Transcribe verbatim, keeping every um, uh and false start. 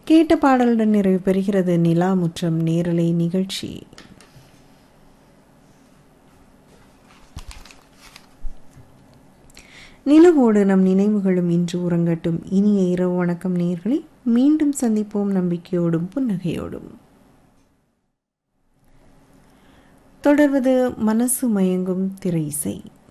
கேட்ட பாடலுடன் நிறைவு பெறுகிறது நிலா முற்றம் நேரலை நிகழ்ச்சி. நிலவோடு நம் நினைவுகளும் இன்று உறங்கட்டும். இனிய இரவு வணக்கம் நேயர்களே. மீண்டும் சந்திப்போம் நம்பிக்கையோடும் புன்னகையோடும். தொடர்வது மனசு மயங்கும் திரை இசை.